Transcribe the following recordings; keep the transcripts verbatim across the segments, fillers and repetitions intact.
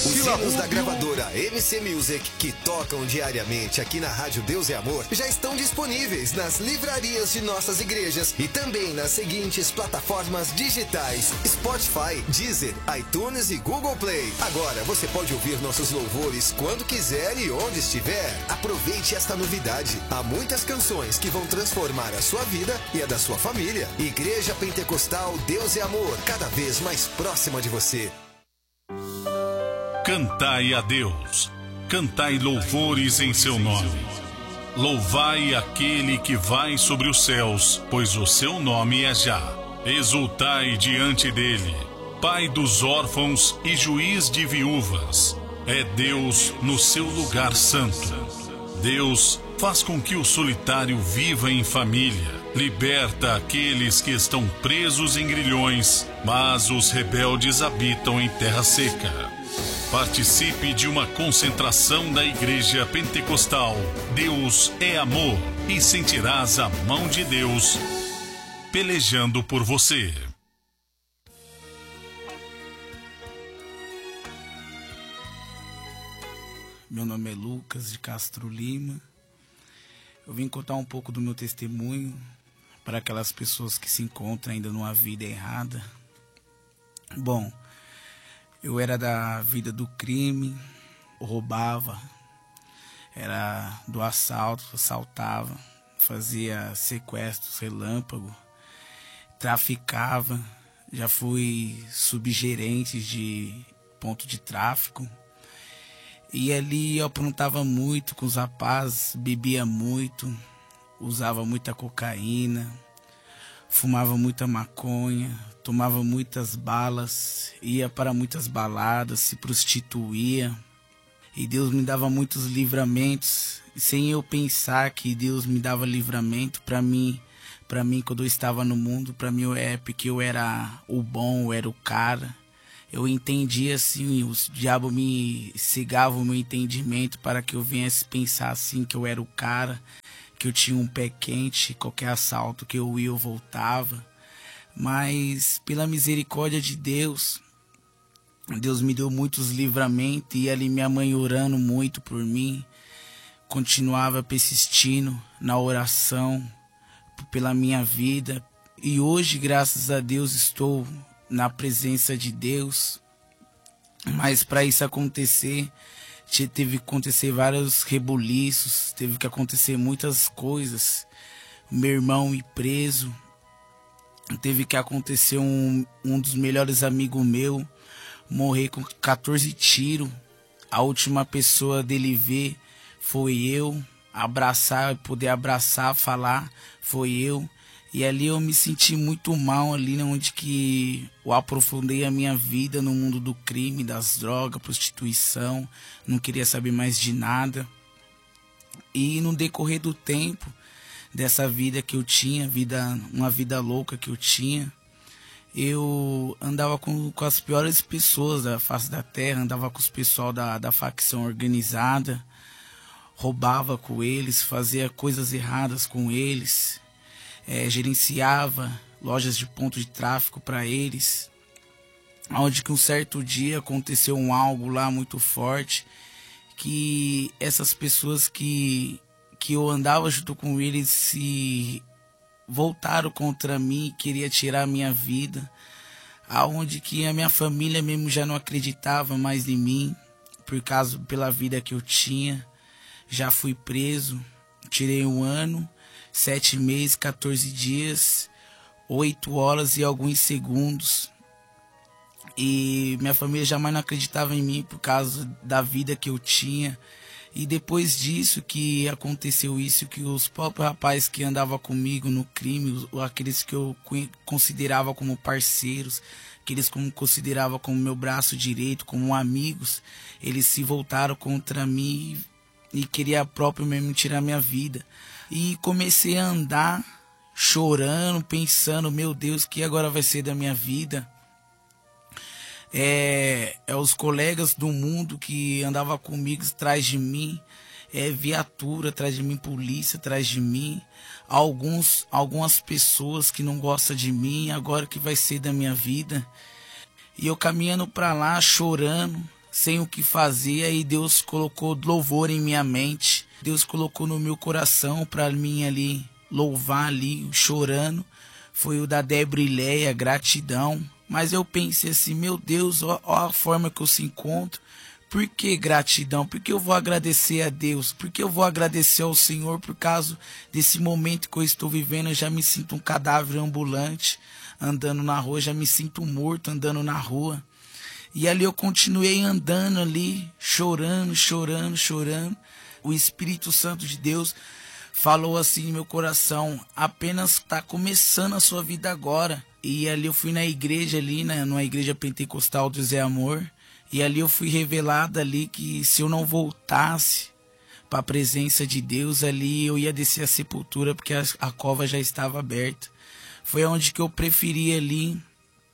Os hinos da gravadora M C Music, que tocam diariamente aqui na Rádio Deus e Amor, já estão disponíveis nas livrarias de nossas igrejas e também nas seguintes plataformas digitais: Spotify, Deezer, iTunes e Google Play. Agora você pode ouvir nossos louvores quando quiser e onde estiver. Aproveite esta novidade. Há muitas canções que vão transformar a sua vida e a da sua família. Igreja Pentecostal Deus e Amor, cada vez mais próxima de você. Cantai a Deus, cantai louvores em seu nome. Louvai aquele que vai sobre os céus, pois o seu nome é Já. Exultai diante dele, Pai dos órfãos e juiz de viúvas. É Deus no seu lugar santo. Deus faz com que o solitário viva em família. Liberta aqueles que estão presos em grilhões, mas os rebeldes habitam em terra seca. Participe de uma concentração da Igreja Pentecostal Deus é Amor e sentirás a mão de Deus pelejando por você. Meu nome é Lucas de Castro Lima. Eu vim contar um pouco do meu testemunho para aquelas pessoas que se encontram ainda numa vida errada. Bom, eu era da vida do crime, roubava, era do assalto, assaltava, fazia sequestros relâmpago, traficava, já fui subgerente de ponto de tráfico. E ali eu aprontava muito com os rapazes, bebia muito, usava muita cocaína, fumava muita maconha, tomava muitas balas, ia para muitas baladas, se prostituía. E Deus me dava muitos livramentos, sem eu pensar que Deus me dava livramento para mim. Para mim, quando eu estava no mundo, para mim é porque eu era o bom, eu era o cara. Eu entendia assim, o diabo me cegava o meu entendimento para que eu viesse pensar assim, que eu era o cara, que eu tinha um pé quente, qualquer assalto que eu ia eu voltava. Mas pela misericórdia de Deus, Deus me deu muitos livramentos, e ali minha mãe orando muito por mim, continuava persistindo na oração pela minha vida. E hoje, graças a Deus, estou na presença de Deus. Mas para isso acontecer, teve que acontecer vários rebuliços, teve que acontecer muitas coisas. Meu irmão ir preso, teve que acontecer um, um dos melhores amigos meu morrer com quatorze tiros. A última pessoa dele ver foi eu, abraçar, poder abraçar, falar, foi eu. E ali eu me senti muito mal, ali onde que eu aprofundei a minha vida no mundo do crime, das drogas, prostituição, não queria saber mais de nada. E no decorrer do tempo dessa vida que eu tinha, vida, uma vida louca que eu tinha, eu andava com, com as piores pessoas da face da terra, andava com os pessoal da, da facção organizada, roubava com eles, fazia coisas erradas com eles. É, gerenciava lojas de ponto de tráfico para eles, onde que um certo dia aconteceu um algo lá muito forte, que essas pessoas que, que eu andava junto com eles se voltaram contra mim, queria tirar a minha vida, aonde que a minha família mesmo já não acreditava mais em mim, por causa, pela vida que eu tinha. Já fui preso, tirei um ano, Sete meses, quatorze dias, oito horas e alguns segundos. E minha família jamais não acreditava em mim por causa da vida que eu tinha. E depois disso que aconteceu isso, que os próprios rapazes que andavam comigo no crime, aqueles que eu considerava como parceiros, aqueles que eu considerava como meu braço direito, como amigos, eles se voltaram contra mim e queriam próprio mesmo tirar minha vida. E comecei a andar chorando, pensando, meu Deus, o que agora vai ser da minha vida? É, é os colegas do mundo que andavam comigo atrás de mim, é viatura atrás de mim, polícia atrás de mim, alguns, algumas pessoas que não gostam de mim, agora o que vai ser da minha vida? E eu caminhando para lá, chorando, sem o que fazer, aí Deus colocou louvor em minha mente. Deus colocou no meu coração para mim ali louvar ali, chorando. Foi o da Debrileia, Gratidão. Mas eu pensei assim, meu Deus, ó, ó a forma que eu se encontro. Por que gratidão? Porque eu vou agradecer a Deus. Porque eu vou agradecer ao Senhor por causa desse momento que eu estou vivendo. Eu já me sinto um cadáver ambulante andando na rua. Já me sinto morto andando na rua. E ali eu continuei andando ali, chorando, chorando, chorando. O Espírito Santo de Deus falou assim no meu coração, apenas está começando a sua vida agora. E ali eu fui na igreja ali, né, numa igreja pentecostal do Zé Amor. E ali eu fui revelado ali que se eu não voltasse para a presença de Deus ali, eu ia descer a sepultura porque a, a cova já estava aberta. Foi onde que eu preferi ali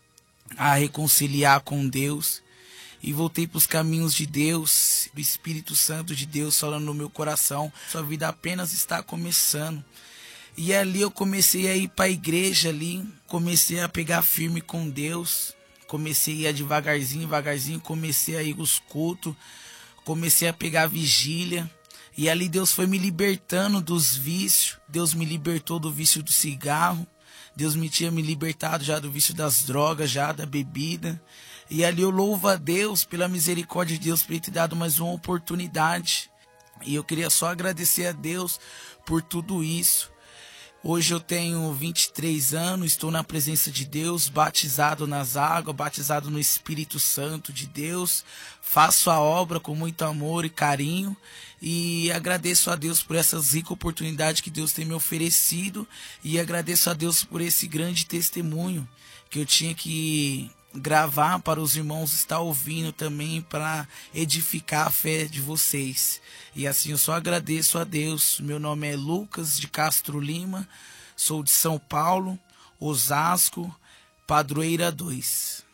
a reconciliar com Deus. E voltei para os caminhos de Deus, o Espírito Santo de Deus falando no meu coração. Sua vida apenas está começando. E ali eu comecei a ir para a igreja ali, comecei a pegar firme com Deus. Comecei a ir devagarzinho, devagarzinho, comecei a ir os cultos, comecei a pegar a vigília. E ali Deus foi me libertando dos vícios. Deus me libertou do vício do cigarro. Deus me tinha me libertado já do vício das drogas, já da bebida. E ali eu louvo a Deus pela misericórdia de Deus por ele ter dado mais uma oportunidade. E eu queria só agradecer a Deus por tudo isso. Hoje eu tenho vinte e três anos, estou na presença de Deus, batizado nas águas, batizado no Espírito Santo de Deus. Faço a obra com muito amor e carinho e agradeço a Deus por essas ricas oportunidades que Deus tem me oferecido. E agradeço a Deus por esse grande testemunho que eu tinha que gravar para os irmãos estar ouvindo também, para edificar a fé de vocês. E assim eu só agradeço a Deus. Meu nome é Lucas de Castro Lima, sou de São Paulo, Osasco, Padroeira dois.